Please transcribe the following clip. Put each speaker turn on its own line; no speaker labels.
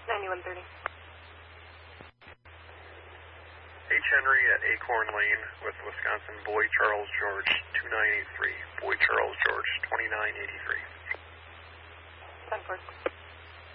9130.
H. Henry at Acorn Lane with Wisconsin, Boy Charles George, 2983. Boy